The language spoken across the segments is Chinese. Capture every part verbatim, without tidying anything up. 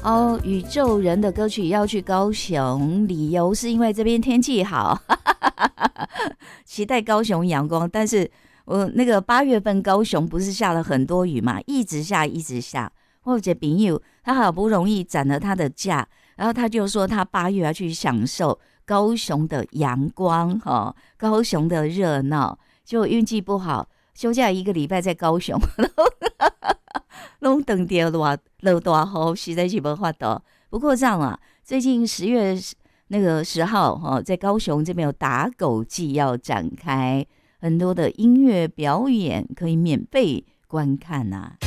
哦，宇宙人的歌曲要去高雄，理由是因为这边天气好，期待高雄阳光。但是我那个八月份高雄不是下了很多雨嘛，一直下一直下。我有一个朋友，他好不容易攒了他的假，然后他就说他八月要去享受高雄的阳光，哦、高雄的热闹。结果运气不好，休假一个礼拜在高雄。拢等到落落大雨，实在是没法度。不过这样啊，最近十月那个十号哈、哦，在高雄这边有打狗季要展开，很多的音乐表演可以免费观看呐、啊。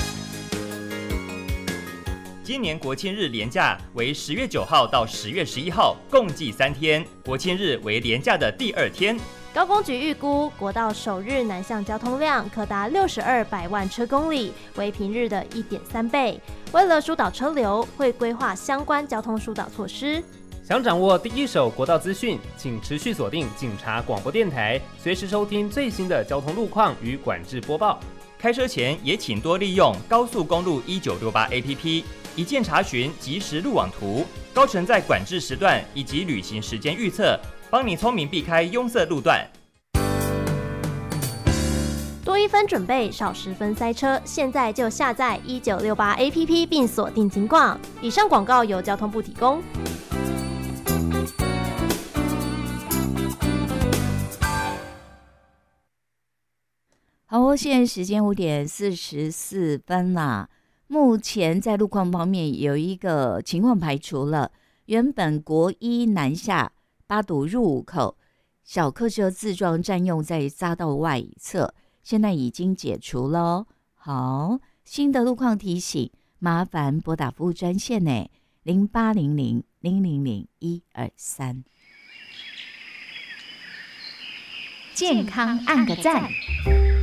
今年国庆日连假为十月九号到十月十一号，共计三天。国庆日为连假的第二天。 高工局预估，国道首日南向交通量可达六十二百万车公里，为平日的一点三倍。为了疏导车流，会规划相关交通疏导措施。 想掌握第一手国道资讯，请持续锁定警察广播电台，随时收听最新的交通路况与管制播报。 开车前也请多利用高速公路一九六八 A P P， 一键查询即时路网图、高乘载管制时段以及旅行时间预测，帮你聪明避开拥塞路段。 多一分准备，少十分塞车。现在就下载一九六八 A P P 并锁定警广。以上广告由交通部提供。 好，现在时间五点四十四分啦。目前在路况方面有一个情况排除了，原本国一南下八堵入口小客车自撞占用在匝道外侧，现在已经解除了。好，新的路况提醒，麻烦拨打服务专线呢，零八零零零零零一二三。 健康按个赞。